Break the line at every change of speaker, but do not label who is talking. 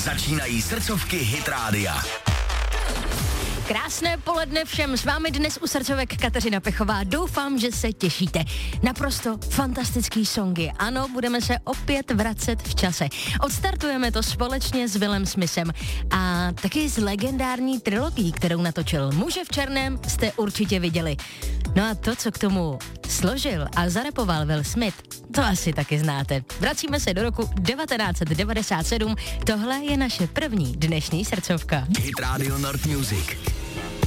Začínají srdcovky Hit Rádia.
Krásné poledne všem, s vámi dnes u srdcovek Kateřina Pechová. Doufám, že se těšíte. Naprosto fantastický songy. Ano, budeme se opět vracet v čase. Odstartujeme to společně s Willem Smithem a taky s legendární trilogií, kterou natočil. Muže v černém jste určitě viděli. No a to, co k tomu složil a zarepoval Will Smith, to asi taky znáte. Vracíme se do roku 1997. Tohle je naše první dnešní srdcovka.
Hit Radio North Music.